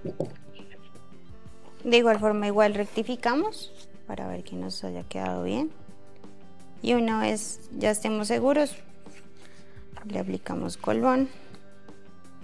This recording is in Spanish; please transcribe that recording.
De igual forma igual rectificamos para ver que nos haya quedado bien. Y una vez ya estemos seguros, le aplicamos colbón.